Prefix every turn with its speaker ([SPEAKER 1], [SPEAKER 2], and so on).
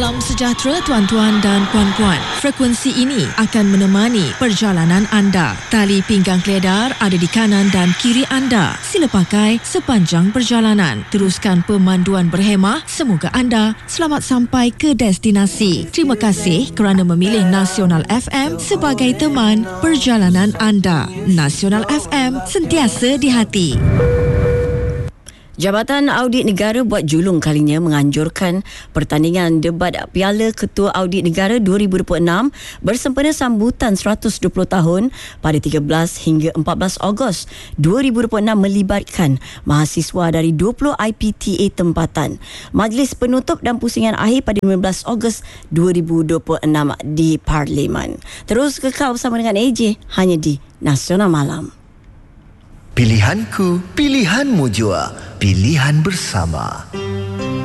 [SPEAKER 1] Salam sejahtera tuan-tuan dan puan-puan. Frekuensi ini akan menemani perjalanan anda. Tali pinggang keledar ada di kanan dan kiri anda. Sila pakai sepanjang perjalanan. Teruskan pemanduan berhemah. Semoga anda selamat sampai ke destinasi. Terima kasih kerana memilih Nasional FM sebagai teman perjalanan anda. Nasional FM, sentiasa di hati.
[SPEAKER 2] Jabatan Audit Negara buat julung kalinya menganjurkan pertandingan debat Piala Ketua Audit Negara 2026 bersempena sambutan 120 tahun pada 13 hingga 14 Ogos 2026 melibatkan mahasiswa dari 20 IPTA tempatan. Majlis penutup dan pusingan akhir pada 15 Ogos 2026 di Parlimen. Terus kekal bersama dengan AJ hanya di Nasional Malam.
[SPEAKER 3] Pilihanku, pilihanmu jua. Pilihan bersama.